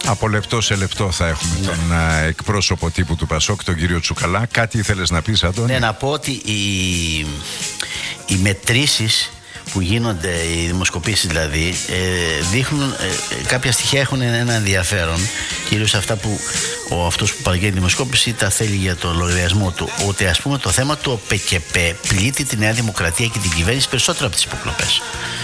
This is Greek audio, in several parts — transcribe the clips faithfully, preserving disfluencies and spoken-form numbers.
Από λεπτό σε λεπτό θα έχουμε ναι. τον α, εκπρόσωπο τύπου του Πασόκ, τον κύριο Τσουκαλά. Κάτι ήθελες να πεις, Αντώνη? Ναι, να πω ότι οι, οι μετρήσεις που γίνονται, οι δημοσκοπήσεις δηλαδή, ε, δείχνουν, ε, κάποια στοιχεία έχουν ένα ενδιαφέρον, κυρίως αυτά που ο, αυτός που παραγγέλνει τη δημοσκόπηση τα θέλει για το λογαριασμό του, ότι ας πούμε το θέμα του ΟΠΕΚΕΠΕ πλήττει τη Νέα Δημοκρατία και την κυβέρνηση περισσότερο από τις υποκλοπές.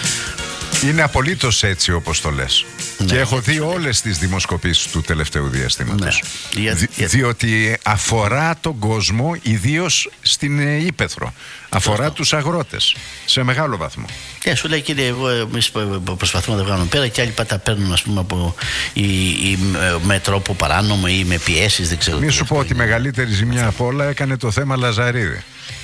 Είναι απολύτως έτσι όπως το λες. Ναι, και έχω δει όλες τις δημοσκοπήσεις του τελευταίου διαστήματος. Ναι. Για, Δι, για... Διότι αφορά τον κόσμο, ιδίως στην Ήπεθρο. Αφορά τους αγρότες σε μεγάλο βαθμό. Και σου λέει, κύριε, εγώ εμείς προσπαθούμε να τα βγάλουμε πέρα και άλλοι τα παίρνουν, ας πούμε, από, ή, ή, με τρόπο παράνομο ή με πιέσεις, δεν ξέρω. Μη σου πω ότι η μεγαλύτερη ζημιά από όλα έκανε το θέμα Λαζαρίδη.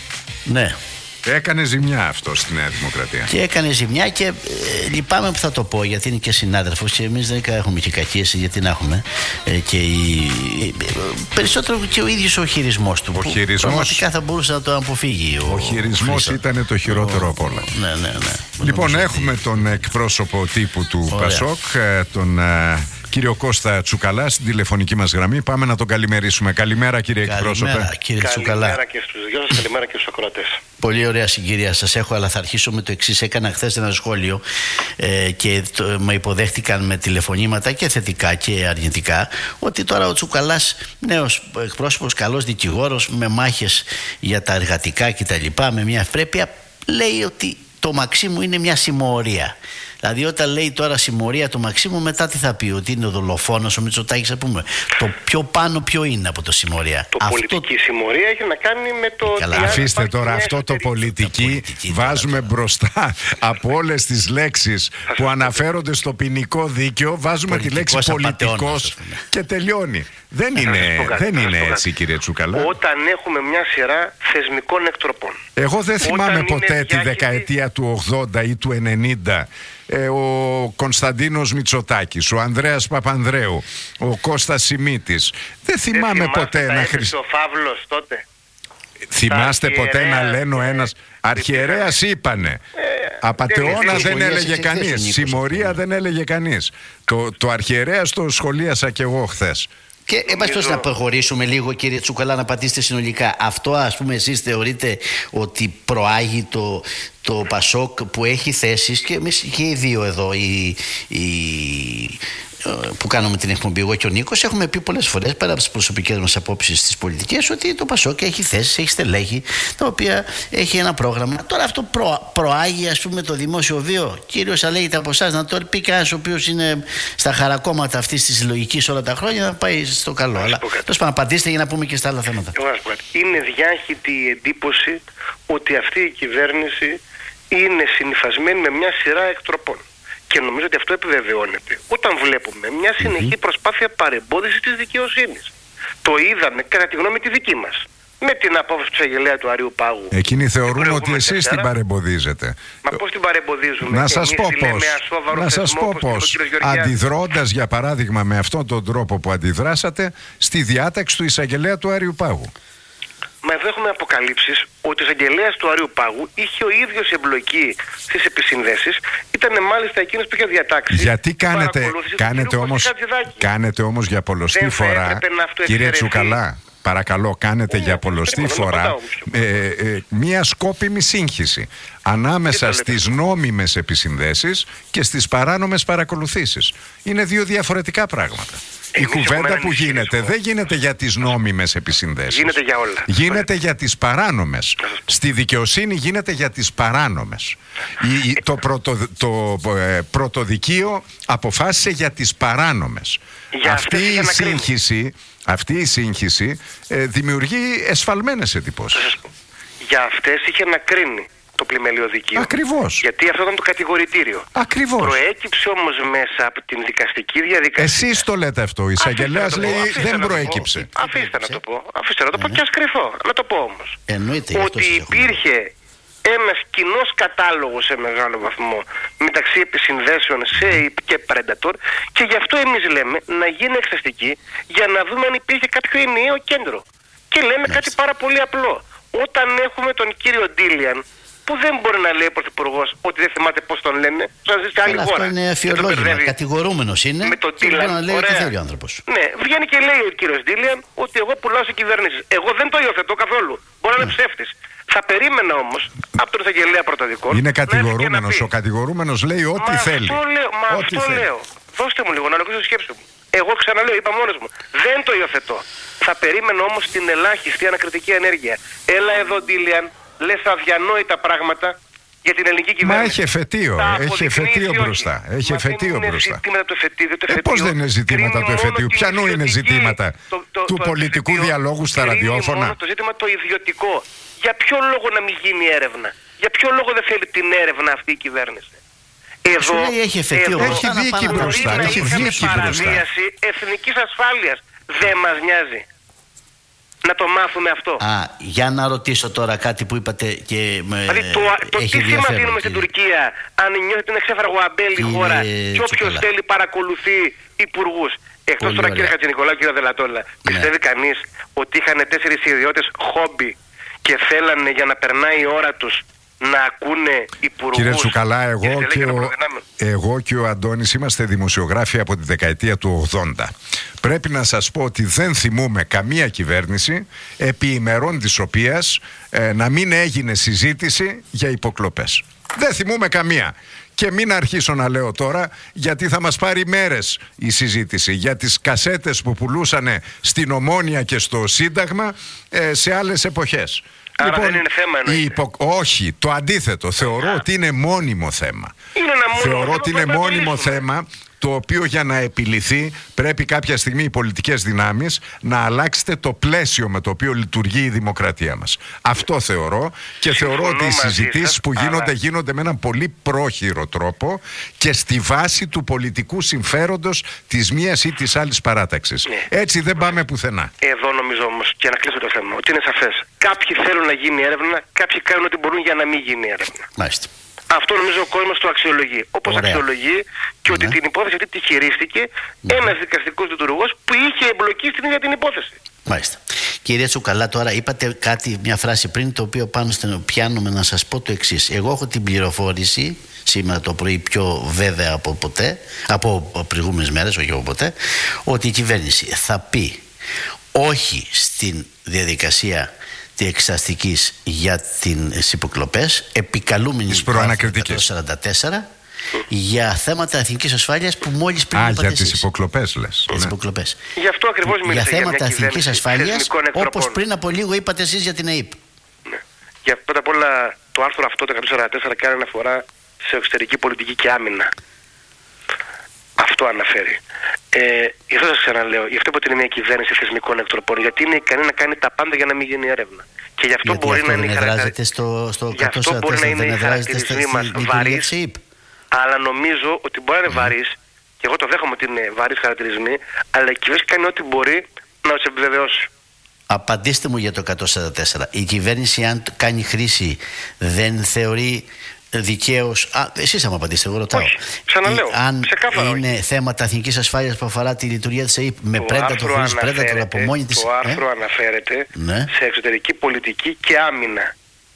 Ναι. Έκανε ζημιά αυτό στη Νέα Δημοκρατία. Και έκανε ζημιά και ε, λυπάμαι που θα το πω, γιατί είναι και συνάδελφος και εμείς δεν έχουμε και κακίες, γιατί να έχουμε. Ε, και η, ε, περισσότερο και ο ίδιος ο χειρισμός του. Ο χειρισμός. Πραγματικά θα μπορούσε να το αποφύγει. Ο, ο χειρισμός ήταν το χειρότερο από όλα. Ναι, ναι, ναι. Λοιπόν, έχουμε ότι... τον εκπρόσωπο τύπου του Ωραία. Πασόκ, τον uh, κύριο Κώστα Τσουκαλά, στην τηλεφωνική μας γραμμή. Πάμε να τον καλημερίσουμε. Καλημέρα, κύριε καλημέρα, εκπρόσωπε. Κύριε Τσουκαλά. Καλημέρα και στους δυο σας, καλημέρα και στους ακροατές. Πολύ ωραία συγκυρία σας έχω, αλλά θα αρχίσω με το εξής. Έκανα χθες ένα σχόλιο ε, και το, με υποδέχτηκαν με τηλεφωνήματα και θετικά και αρνητικά, ότι τώρα ο Τσουκαλάς, νέος εκπρόσωπος, καλός δικηγόρος, με μάχες για τα εργατικά κτλ., με μια ευπρέπεια, λέει ότι το Μαξίμου είναι μια συμμορία. Δηλαδή, όταν λέει τώρα συμμορία το Μαξίμου, μετά τι θα πει? Ότι είναι ο δολοφόνος ο Μητσοτάκης, α πούμε. Το πιο πάνω ποιο είναι από το συμμορία? Το αυτό... πολιτική συμμορία έχει να κάνει με το. Καλά, αφήστε τώρα αυτό το πολιτική. πολιτική βάζουμε τώρα μπροστά από όλες τις λέξεις που αναφέρονται στο ποινικό δίκαιο, βάζουμε πολιτικός τη λέξη πολιτικός και τελειώνει. Δεν είναι, δεν είναι έτσι, κύριε Τσουκαλά. Όταν έχουμε μια σειρά θεσμικών εκτροπών. Εγώ δεν θυμάμαι ποτέ τη δεκαετία του ογδόντα ή του ενενήντα. Ε, ο Κωνσταντίνος Μητσοτάκης, ο Ανδρέας Παπανδρέου, ο Κώστας Σιμίτης. Δεν θυμάμαι δεν ποτέ να χρησιμοποιήσει. Ο Φαύλος τότε. Θυμάστε ποτέ αρχιερέας, να λένε ο ένας αρχιερέας είπανε. Ε, Απατεώνα δεν, δεν έλεγε κανείς. Συμμορία δεν έλεγε κανείς. Το, το αρχιερέας το σχολίασα κι εγώ χθες. Και εμάς να προχωρήσουμε λίγο, κύριε Τσουκαλά, να πατήσετε συνολικά. Αυτό, ας πούμε, εσείς θεωρείτε ότι προάγει το, το Πασόκ που έχει θέσεις, και εμείς και οι δύο εδώ, οι, οι, που κάνουμε την εκπομπή, εγώ και ο Νίκος, έχουμε πει πολλές φορές, πέρα από τις προσωπικές μας απόψεις στις πολιτικές, ότι το Πασόκ έχει θέσεις, έχει στελέχη, τα οποία έχει ένα πρόγραμμα. Τώρα αυτό προ, προάγει, ας πούμε, το δημόσιο βίο. Κύριος, θα λέγεται από εσάς, να το πει κανένας ο οποίος είναι στα χαρακόμματα αυτής της λογικής όλα τα χρόνια, να πάει στο καλό. Αλλά τέλος πάντων, απαντήστε για να πούμε και στα άλλα θέματα. Είναι διάχυτη η εντύπωση ότι αυτή η κυβέρνηση είναι συνυφασμένη με μια σειρά εκτροπών. Και νομίζω ότι αυτό επιβεβαιώνεται όταν βλέπουμε μια συνεχή mm-hmm. προσπάθεια παρεμπόδισης της δικαιοσύνης. Το είδαμε, κατά τη γνώμη τη δική μας, με την απόφαση του εισαγγελέα του Αριού Πάγου. Εκείνοι θεωρούν ότι εσείς την παρεμποδίζετε. Μα πώς την παρεμποδίζουμε? Να σας πω πώς. Να σας πω πώς. Αντιδρώντας, για παράδειγμα, με αυτόν τον τρόπο που αντιδράσατε στη διάταξη του εισαγγελέα του Αριού Πάγου. Μα εδώ έχουμε αποκαλύψεις ότι ο εισαγγελέας του Αριού Πάγου είχε ο ίδιος εμπλοκή στις επισυνδέσεις. Ήταν μάλιστα εκείνος που είχε διατάξει. Γιατί κάνετε, κάνετε, όμως, κάνετε όμως για πολλωστή φορά, κύριε Τσουκαλά, παρακαλώ, κάνετε yeah, για πολλωστή φορά ε, ε, μία σκόπιμη σύγχυση ανάμεσα στις νόμιμες επισυνδέσεις και στις παράνομες παρακολουθήσεις. Είναι δύο διαφορετικά πράγματα. Η κουβέντα που γίνεται δεν γίνεται για τις νόμιμες επισυνδέσεις. Γίνεται για όλα. Γίνεται για τις παράνομες. Στη δικαιοσύνη γίνεται για τις παράνομες. Η, το πρωτο, το ε, πρωτοδικείο αποφάσισε για τις παράνομες. Για αυτή, η σύγχυση, αυτή η σύγχυση ε, δημιουργεί εσφαλμένες εντυπώσεις. Για αυτές είχε να κρίνει το πλημελείο δικείο. Ακριβώς. Γιατί αυτό ήταν το κατηγορητήριο. Ακριβώς. Προέκυψε όμως μέσα από την δικαστική διαδικασία. Εσείς το λέτε αυτό. Ο εισαγγελέας λέει αφήστε δεν να προέκυψε. Το αφήστε να το πω. Αφήστε να το πω και ας κρυφώ. Να το πω όμως. Εννοείται, ότι υπήρχε ένας κοινός κατάλογος σε μεγάλο βαθμό μεταξύ επισυνδέσεων, ΣΕΙΠ και Predator, και γι' αυτό εμείς λέμε να γίνει εξεταστική για να δούμε αν υπήρχε κάποιο ενιαίο κέντρο. Και λέμε κάτι πάρα πολύ απλό. Όταν έχουμε τον κύριο Ντίλιαν, που δεν μπορεί να λέει ο Πρωθυπουργός ότι δεν θυμάται πώς τον λένε. Σαν να ζει σε άλλη χώρα. Αυτό είναι αφιολόγημα. Κατηγορούμενος είναι. Με τον Ντίλαν. Μπορεί να λέει ό,τι θέλει ο άνθρωπος. Ναι, βγαίνει και λέει ο κύριος Ντίλαν ότι εγώ πουλάω σε κυβερνήσεις. Εγώ δεν το υιοθετώ καθόλου. Μπορεί να είναι ψεύτης. Θα περίμενα όμως από τον εισαγγελέα πρωτοδικών. Είναι κατηγορούμενος. Ο κατηγορούμενος λέει ό,τι μα θέλει. Αυτό λέω. Μα ό,τι αυτό θέλει. λέω. Δώστε μου λίγο να ολοκληρώσω τη σκέψη μου. Εγώ ξαναλέω, είπα μόνος μου. Δεν το υιοθετώ. Θα περίμενα όμως την ελάχιστη ανακριτική ενέργεια. Έλα εδώ, Ντίλιαν, λες αδιανόητα πράγματα για την ελληνική κυβέρνηση. Μα έχει εφετείο. Έχει εφετείο μπροστά. Έχει εφετείο μπροστά. Το εφετείο, το ε, πώς δεν είναι ζητήματα του εφετείου? Ποιανού είναι ζητήματα το, το, του το, πολιτικού το διαλόγου στα ραδιόφωνα? Μόνο το ζήτημα το ιδιωτικό. Για ποιο λόγο να μην γίνει έρευνα? Για ποιο λόγο δεν θέλει την έρευνα αυτή η κυβέρνηση? Εδώ, λέει, έχει εφετείο εδώ, έχει δίκη μπροστά. Έχει δίκη μπροστά. Εθνικής ασφάλειας. Δεν μας νοιάζει να το μάθουμε αυτό? Α, για να ρωτήσω τώρα κάτι που είπατε και με, δηλαδή το, το τι σήμα δίνουμε στην Τουρκία αν νιώθει την εξέφραγο αμπέλη η χώρα και όποιος θέλει παρακολουθεί υπουργούς? Εκτός τώρα, κύριε Χατζηνικολάου, κύριε Δελατόλα, ναι. Πιστεύει κανείς ότι είχαν τέσσερις ιδιώτες χόμπι και θέλανε για να περνάει η ώρα τους να ακούνε υπουργούς? Κύριε Τσουκαλά, εγώ και, ο, εγώ και ο Αντώνης είμαστε δημοσιογράφοι από τη δεκαετία του ογδόντα. Πρέπει να σας πω ότι δεν θυμούμε καμία κυβέρνηση επί ημερών της οποίας ε, να μην έγινε συζήτηση για υποκλοπές. Δεν θυμούμε καμία. Και μην αρχίσω να λέω τώρα, γιατί θα μας πάρει μέρες η συζήτηση για τις κασέτες που πουλούσανε στην Ομόνια και στο Σύνταγμα ε, σε άλλες εποχές. Άρα λοιπόν, δεν είναι θέμα, εννοείται. Υπο... Όχι, το αντίθετο. Θεωρώ ότι είναι μόνιμο θέμα. Είναι ένα μόνιμο Θεωρώ θέμα ότι είναι μόνιμο θέμα, το οποίο για να επιληθεί πρέπει κάποια στιγμή οι πολιτικές δυνάμεις να αλλάξετε το πλαίσιο με το οποίο λειτουργεί η δημοκρατία μας. Αυτό θεωρώ και συμφωνώ, θεωρώ ότι οι συζητήσεις που γίνονται αλλά... γίνονται με έναν πολύ πρόχειρο τρόπο και στη βάση του πολιτικού συμφέροντος της μίας ή της άλλης παράταξης. Ναι. Έτσι δεν πάμε πουθενά. Εδώ νομίζω όμως, και να κλείσω το θέμα, ότι είναι σαφές. Κάποιοι θέλουν να γίνει έρευνα, κάποιοι κάνουν ό,τι μπορούν για να μην γίνει έρευνα. Μάλιστα. Αυτό νομίζω ο κόσμος το αξιολογεί. Όπως αξιολογεί και ότι ναι. την υπόθεση αυτή τη χειρίστηκε ναι. ένας δικαστικός λειτουργός που είχε εμπλοκή στην ίδια την υπόθεση. Μάλιστα. Κύριε Τσουκαλά, τώρα είπατε κάτι, μια φράση πριν, το οποίο πάνω στην πιάνομαι να σας πω το εξής. Εγώ έχω την πληροφόρηση σήμερα το πρωί, πιο βέβαια από ποτέ, από προηγούμενες μέρες, όχι από ποτέ, ότι η κυβέρνηση θα πει όχι στην διαδικασία εξαστικής για τις υποκλοπές, επικαλούμενη της προανακριτικής εκατόν σαράντα τέσσερα για θέματα εθνικής ασφάλειας που μόλις πριν είπατε. Α, για τις υποκλοπές λες. Για τις υποκλοπές. Γι' αυτό ακριβώς μιλήσατε για θέματα για εθνικής ασφάλειας, όπως πριν από λίγο είπατε εσείς για την ΕΕΠ. Ναι. Για πρώτα απ' όλα το άρθρο αυτό το εκατόν σαράντα τέσσερα κάνει αναφορά σε εξωτερική πολιτική και άμυνα. Αυτό αναφέρει. Ε, γι' αυτό σας ξαναλέω, γι' αυτό είναι μια κυβέρνηση θεσμικών εκτροπών, γιατί είναι ικανή να κάνει τα πάντα για να μην γίνει έρευνα. Και γι' αυτό γιατί μπορεί αυτό να είναι χαρακτηριστικά. Στο, στο γι' αυτό μπορεί να είναι οι χαρακτηρισμοί μας βαρύς, αλλά νομίζω ότι μπορεί να είναι mm. βαρύς, και εγώ το δέχομαι ότι είναι βαρύς χαρακτηρισμοί, αλλά η κυβέρνηση κάνει ό,τι μπορεί να τους επιβεβαιώσει. Απαντήστε μου για το εκατόν σαράντα τέσσερα. Η κυβέρνηση, αν κάνει χρήση, δεν θεωρεί δικαίως. Α, εσείς θα μου απαντήσετε, εγώ ρωτάω. Όχι, ξαναλέω. Αν ξεκάθαρα, είναι όχι. θέματα εθνικής ασφάλειας που αφορά τη λειτουργία της ΕΕΠ με πρέντατο, χωρίς πρέντατο, από μόνη της. Το άρθρο ε? αναφέρεται ναι. σε εξωτερική πολιτική και άμυνα.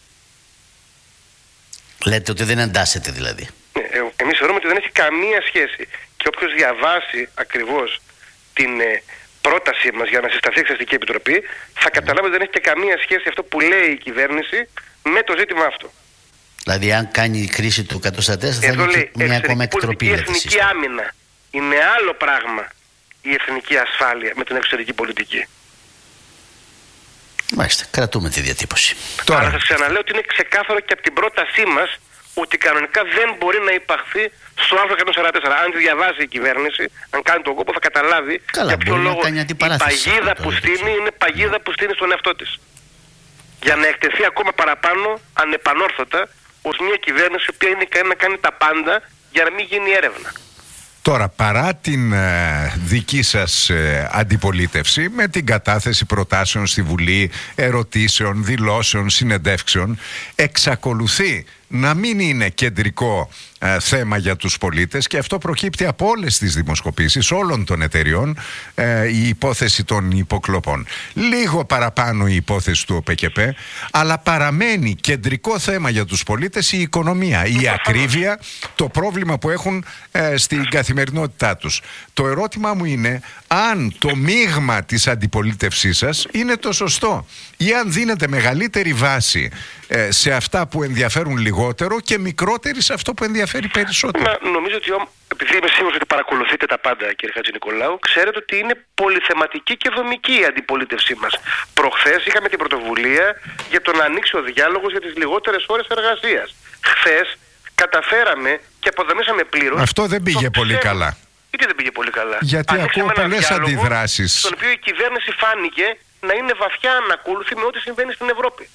Λέτε ότι δεν εντάσσεται δηλαδή. Ναι, ε, εμείς θεωρούμε ότι δεν έχει καμία σχέση. Και όποιος διαβάσει ακριβώς την ε, πρότασή μας για να συσταθεί η Εξαστική Επιτροπή, θα καταλάβει ότι δεν έχει και καμία σχέση αυτό που λέει η κυβέρνηση με το ζήτημα αυτό. Δηλαδή, αν κάνει κρίση του εκατόν σαράντα τέσσερα, θα είναι μια ακόμα εκτροπή. Η εθνική άμυνα είναι άλλο πράγμα, η εθνική ασφάλεια με την εξωτερική πολιτική. Μάλιστα, κρατούμε τη διατύπωση. Τώρα Αλλά σας ξαναλέω ότι είναι ξεκάθαρο και από την πρότασή μας ότι κανονικά δεν μπορεί να υπαχθεί στο άρθρο εκατόν σαράντα τέσσερα. Αν τη διαβάσει η κυβέρνηση, αν κάνει τον κόπο, θα καταλάβει Καλά, για ποιο λόγο η παγίδα που στείνει είναι παγίδα που στείνει στον εαυτό της. Για να εκτεθεί ακόμα παραπάνω ανεπανόρθωτα ως μια κυβέρνηση που είναι ικανή να κάνει τα πάντα για να μην γίνει έρευνα. Τώρα, παρά την ε, δική σας ε, αντιπολίτευση με την κατάθεση προτάσεων στη Βουλή, ερωτήσεων, δηλώσεων, συνεντεύξεων, εξακολουθεί να μην είναι κεντρικό ε, θέμα για τους πολίτες, και αυτό προκύπτει από όλες τις δημοσκοπήσεις όλων των εταιριών, ε, η υπόθεση των υποκλοπών. Λίγο παραπάνω η υπόθεση του ΟΠΕΚΕΠΕ, αλλά παραμένει κεντρικό θέμα για τους πολίτες η οικονομία, η ακρίβεια, το πρόβλημα που έχουν ε, στην καθημερινότητά τους. Το ερώτημα μου είναι αν το μείγμα της αντιπολίτευσής σας είναι το σωστό ή αν δίνετε μεγαλύτερη βάση ε, σε αυτά που ενδιαφέρουν λιγότερο και μικρότερη σε αυτό που ενδιαφέρει περισσότερο. Μα, νομίζω ότι, επειδή είμαι σίγουρος ότι παρακολουθείτε τα πάντα, κύριε Χατζηνικολάου, ξέρετε ότι είναι πολυθεματική και δομική η αντιπολίτευσή μας. Προχθές είχαμε την πρωτοβουλία για το να ανοίξει ο διάλογος για τις λιγότερες ώρες εργασίας. Χθες καταφέραμε και αποδομήσαμε πλήρως. Αυτό δεν πήγε πολύ ψέμα. καλά. Γιατί δεν πήγε πολύ καλά? Γιατί ακούω πολλές αντιδράσεις. Στον οποίο η κυβέρνηση φάνηκε να είναι βαθιά ανακούλουθη με ό,τι συμβαίνει στην Ευρώπη.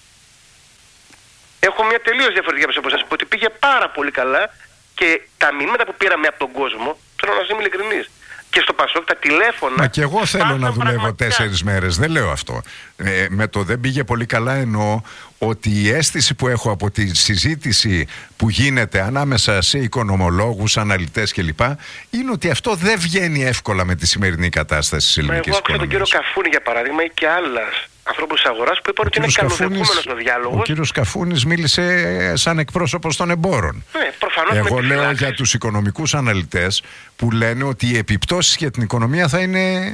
Έχω μια τελείως διαφορετική άποψη από εσάς, ότι πήγε πάρα πολύ καλά και τα μηνύματα που πήραμε από τον κόσμο, θέλω να είμαι ειλικρινής, και στο Πασόκ τα τηλέφωνα. Μα και εγώ θέλω να δουλεύω τέσσερις μέρες, δεν λέω αυτό. Ε, με το δεν πήγε πολύ καλά εννοώ ότι η αίσθηση που έχω από τη συζήτηση που γίνεται ανάμεσα σε οικονομολόγους, αναλυτές κλπ. Είναι ότι αυτό δεν βγαίνει εύκολα με τη σημερινή κατάσταση της ελληνικής οικονομίας. Εγώ άκουσα τον κύριο Καφούνη για παράδειγμα ή και άλλας ανθρώπους της αγοράς που είπαν ότι είναι καλοδεχούμενος ο διάλογος. Ο κύριος Καφούνης μίλησε σαν εκπρόσωπος των εμπόρων. Ναι, προφανώς. Εγώ λέω φυλάκες. Για τους οικονομικούς αναλυτές που λένε ότι οι επιπτώσεις για την οικονομία θα είναι...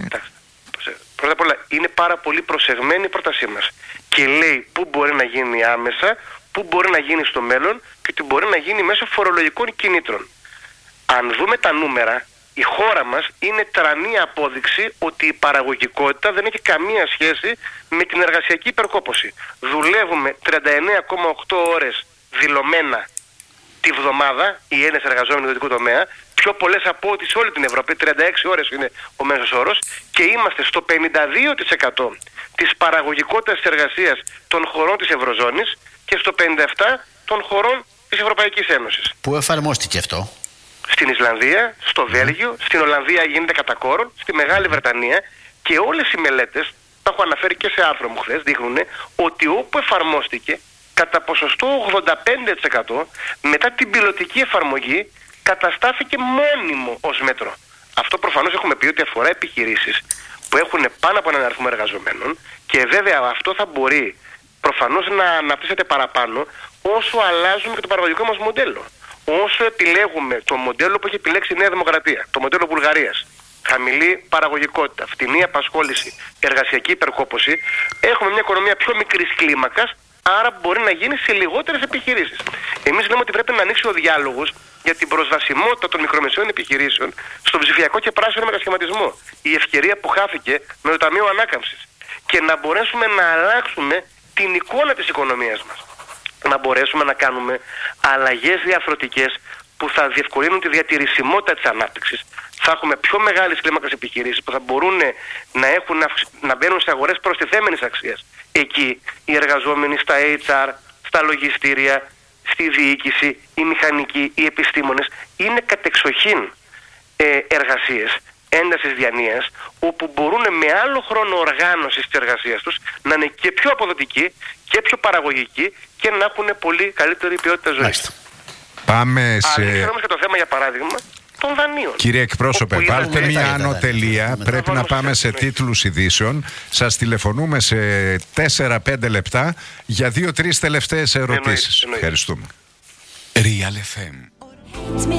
Πρώτα απ' όλα είναι πάρα πολύ προσεγμένη η πρότασή μας και λέει πού μπορεί να γίνει άμεσα, πού μπορεί να γίνει στο μέλλον και τι μπορεί να γίνει μέσω φορολογικών κινήτρων. Αν δούμε τα νούμερα, η χώρα μας είναι τρανή απόδειξη ότι η παραγωγικότητα δεν έχει καμία σχέση με την εργασιακή υπερκόπωση. Δουλεύουμε τριάντα εννέα κόμμα οκτώ ώρες δηλωμένα τη βδομάδα, οι Έλληνες εργαζόμενοι του ιδιωτικού τομέα, πιο πολλές από ό,τι σε όλη την Ευρώπη, τριάντα έξι ώρες είναι ο μέσος όρος, και είμαστε στο πενήντα δύο τοις εκατό της παραγωγικότητας της εργασίας των χωρών της Ευρωζώνης και στο πενήντα επτά τοις εκατό των χωρών της Ευρωπαϊκής Ένωσης. Πού εφαρμόστηκε αυτό? Στην Ισλανδία, στο Βέλγιο, στην Ολλανδία γίνεται κατά κόρον, στη Μεγάλη Βρετανία, και όλες οι μελέτες, τα έχω αναφέρει και σε άρθρο μου χθες, δείχνουν ότι όπου εφαρμόστηκε κατά ποσοστό ογδόντα πέντε τοις εκατό μετά την πιλωτική εφαρμογή καταστάθηκε μόνιμο ως μέτρο. Αυτό προφανώς έχουμε πει ότι αφορά επιχειρήσεις που έχουν πάνω από έναν αριθμό εργαζομένων, και βέβαια αυτό θα μπορεί προφανώς να αναπτύσσεται παραπάνω όσο αλλάζουμε και το παραγωγικό μας μοντέλο. Όσο επιλέγουμε το μοντέλο που έχει επιλέξει η Νέα Δημοκρατία, το μοντέλο Βουλγαρίας, χαμηλή παραγωγικότητα, φτηνή απασχόληση, εργασιακή υπερκόπωση, έχουμε μια οικονομία πιο μικρής κλίμακας, άρα μπορεί να γίνει σε λιγότερες επιχειρήσεις. Εμείς λέμε ότι πρέπει να ανοίξει ο διάλογος για την προσβασιμότητα των μικρομεσαίων επιχειρήσεων στον ψηφιακό και πράσινο μετασχηματισμό. Η ευκαιρία που χάθηκε με το Ταμείο Ανάκαμψης. Και να μπορέσουμε να αλλάξουμε την εικόνα της οικονομίας μας. Να μπορέσουμε να κάνουμε αλλαγές διαφορετικές που θα διευκολύνουν τη διατηρησιμότητα της ανάπτυξης. Θα έχουμε πιο μεγάλες κλίμακες επιχειρήσεις που θα μπορούν να, έχουν, να μπαίνουν σε αγορές προστιθέμενης αξίας. Εκεί οι εργαζόμενοι στα έιτς αρ, στα λογιστήρια, στη διοίκηση, οι μηχανικοί, οι επιστήμονες είναι κατεξοχήν ε, εργασίες έντασης διανοίας, όπου μπορούν με άλλο χρόνο οργάνωσης της εργασίας τους να είναι και πιο αποδοτικοί και πιο παραγωγικοί και να έχουν πολύ καλύτερη ποιότητα ζωής. Πάμε σε... Αλλά όμως και το θέμα, για παράδειγμα, των δανείων. Κύριε εκπρόσωπε, βάλτε μια ανωτελεία. Πρέπει να πάμε σε τίτλους ειδήσεων. Σας τηλεφωνούμε σε τέσσερα πέντε λεπτά για δύο τρεις τελευταίες ερωτήσεις. Ευχαριστούμε. Real εφ εμ.